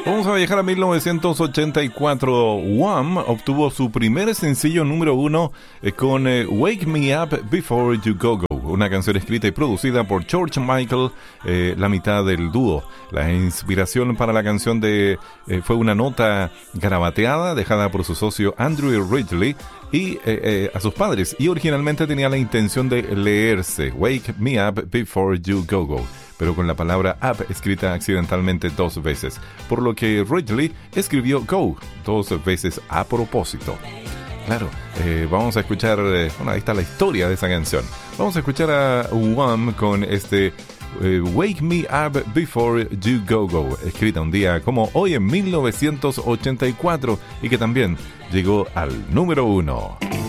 Vamos a viajar a 1984. Wham obtuvo su primer sencillo número uno con Wake Me Up Before You Go Go, una canción escrita y producida por George Michael, la mitad del dúo. La inspiración para la canción fue una nota garabateada dejada por su socio Andrew Ridgeley y a sus padres, y originalmente tenía la intención de leerse Wake Me Up Before You Go Go, pero con la palabra up escrita accidentalmente 2 veces, por lo que Ridgeley escribió go 2 veces a propósito. Claro, vamos a escuchar, ahí está la historia de esa canción. Vamos a escuchar a Wham con Wake Me Up Before You Go Go, escrita un día como hoy en 1984 y que también llegó al número 1.